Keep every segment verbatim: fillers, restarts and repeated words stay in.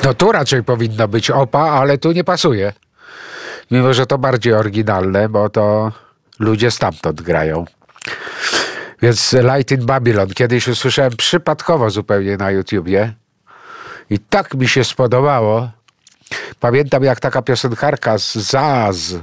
No tu raczej powinno być opa, ale tu nie pasuje. Mimo że to bardziej oryginalne, bo to ludzie stamtąd grają. Więc Light in Babylon kiedyś usłyszałem przypadkowo zupełnie na YouTubie i tak mi się spodobało. Pamiętam, jak taka piosenkarka z Zaz,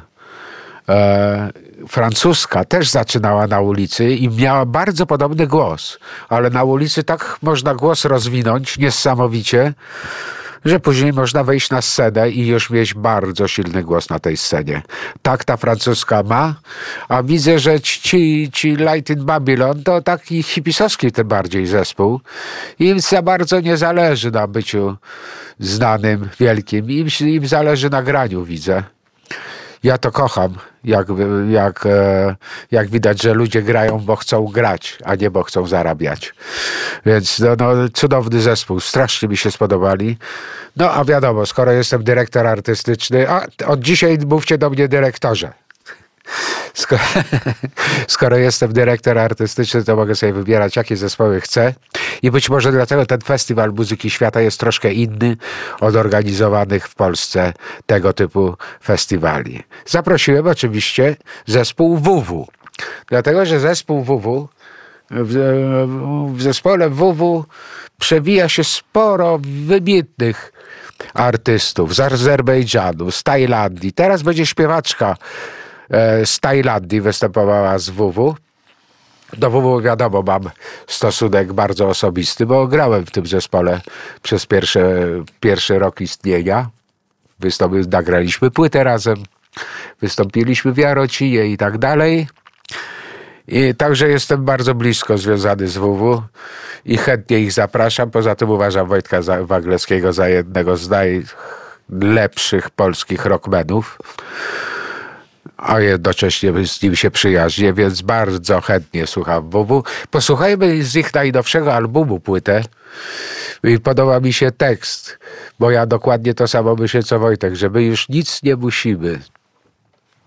e, francuska, też zaczynała na ulicy i miała bardzo podobny głos. Ale na ulicy tak można głos rozwinąć niesamowicie, że później można wejść na scenę i już mieć bardzo silny głos na tej scenie. Tak ta francuska ma, a widzę, że ci, ci Light in Babylon to taki hipisowski tym bardziej zespół. Im za bardzo nie zależy na byciu znanym, wielkim. Im, im zależy na graniu, widzę. Ja to kocham, jak, jak, jak widać, że ludzie grają, bo chcą grać, a nie bo chcą zarabiać. Więc no, no, cudowny zespół, strasznie mi się spodobali. No a wiadomo, skoro jestem dyrektor artystyczny, a od dzisiaj mówcie do mnie dyrektorze. Skoro, skoro jestem dyrektor artystyczny, to mogę sobie wybierać, jakie zespoły chcę. I być może dlatego ten Festiwal Muzyki Świata jest troszkę inny od organizowanych w Polsce tego typu festiwali. Zaprosiłem oczywiście zespół W W. Dlatego, że zespół W W, w, w zespole W W przewija się sporo wybitnych artystów z Azerbejdżanu, z Tajlandii. Teraz będzie śpiewaczka z Tajlandii występowała z W W. Do W W wiadomo, mam stosunek bardzo osobisty, bo grałem w tym zespole przez pierwsze, pierwszy rok istnienia. Wystąpili, nagraliśmy płytę razem, wystąpiliśmy w Jarocinie i tak dalej. I także jestem bardzo blisko związany z W W i chętnie ich zapraszam. Poza tym uważam Wojtka Waglewskiego za jednego z najlepszych polskich rockmenów, a jednocześnie z nim się przyjaźnię, więc bardzo chętnie słucham W W. Posłuchajmy z ich najnowszego albumu płytę. I podoba mi się tekst, bo ja dokładnie to samo myślę co Wojtek, że my już nic nie musimy.